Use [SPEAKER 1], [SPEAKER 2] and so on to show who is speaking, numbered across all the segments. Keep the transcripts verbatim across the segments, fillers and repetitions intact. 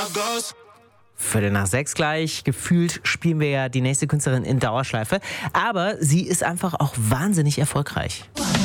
[SPEAKER 1] Viertel nach sechs gleich. Gefühlt spielen wir ja die nächste Künstlerin in Dauerschleife. Aber sie ist einfach auch wahnsinnig erfolgreich.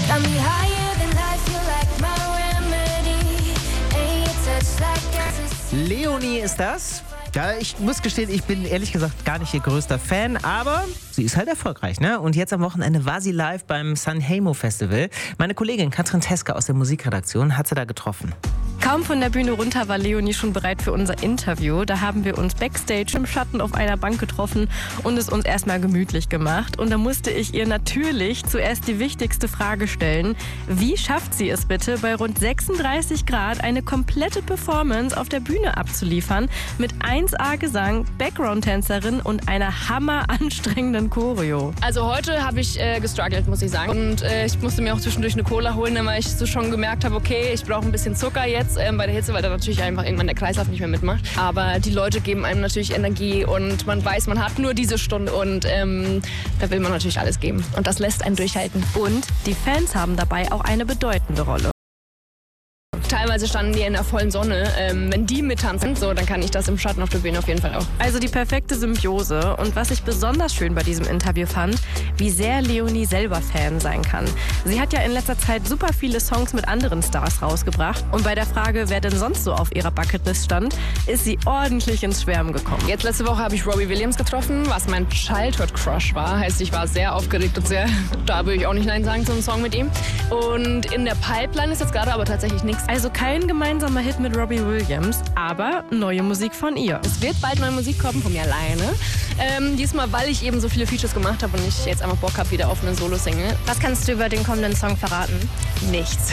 [SPEAKER 1] Leonie ist das. Ja, ich muss gestehen, ich bin ehrlich gesagt gar nicht ihr größter Fan, aber sie ist halt erfolgreich, ne? Und jetzt am Wochenende war sie live beim Sanremo Festival. Meine Kollegin Katrin Teske aus der Musikredaktion hat sie da getroffen.
[SPEAKER 2] Kaum von der Bühne runter war Leonie schon bereit für unser Interview. Da haben wir uns backstage im Schatten auf einer Bank getroffen und es uns erstmal gemütlich gemacht. Und da musste ich ihr natürlich zuerst die wichtigste Frage stellen. Wie schafft sie es bitte, bei rund sechsunddreißig Grad eine komplette Performance auf der Bühne abzuliefern mit eins A Gesang, Background-Tänzerin und einer hammeranstrengenden Choreo?
[SPEAKER 3] Also heute habe ich äh, gestruggelt, muss ich sagen. Und äh, ich musste mir auch zwischendurch eine Cola holen, weil ich so schon gemerkt habe, okay, ich brauche ein bisschen Zucker jetzt ähm, bei der Hitze, weil da natürlich einfach irgendwann der Kreislauf nicht mehr mitmacht. Aber die Leute geben einem natürlich Energie und man weiß, man hat nur diese Stunde und ähm, da will man natürlich alles geben. Und das lässt einen durchhalten.
[SPEAKER 2] Und die Fans haben dabei auch eine bedeutende Rolle.
[SPEAKER 3] Teilweise standen die in der vollen Sonne. Ähm, wenn die mittanzen, so, dann kann ich das im Schatten auf der Bühne auf jeden Fall auch.
[SPEAKER 2] Also die perfekte Symbiose. Und was ich besonders schön bei diesem Interview fand, wie sehr Leonie selber Fan sein kann. Sie hat ja in letzter Zeit super viele Songs mit anderen Stars rausgebracht. Und bei der Frage, wer denn sonst so auf ihrer Bucketlist stand, ist sie ordentlich ins Schwärmen gekommen.
[SPEAKER 3] Jetzt letzte Woche habe ich Robbie Williams getroffen, was mein Childhood-Crush war. Heißt, ich war sehr aufgeregt und sehr, da würde ich auch nicht Nein sagen zu einem Song mit ihm. Und in der Pipeline ist jetzt gerade aber tatsächlich nichts.
[SPEAKER 2] Also kein gemeinsamer Hit mit Robbie Williams, aber neue Musik von ihr.
[SPEAKER 3] Es wird bald neue Musik kommen von mir alleine. Ähm, diesmal, weil ich eben so viele Features gemacht habe und ich jetzt einfach Bock habe wieder auf eine Solo-Single.
[SPEAKER 2] Was kannst du über den kommenden Song verraten?
[SPEAKER 3] Nichts.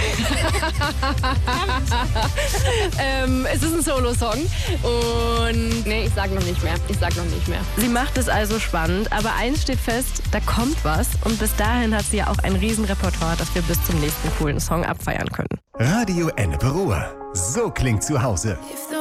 [SPEAKER 3] ähm, es ist ein Solo-Song und nee, ich sag noch nicht mehr. Ich sag noch nicht mehr.
[SPEAKER 2] Sie macht es also spannend, aber eins steht fest, da kommt was und bis dahin hat sie ja auch ein Riesenrepertoire, das wir bis zum nächsten coolen Song abfeiern können.
[SPEAKER 4] Radio Ennepe Ruhr. So klingt zu Hause.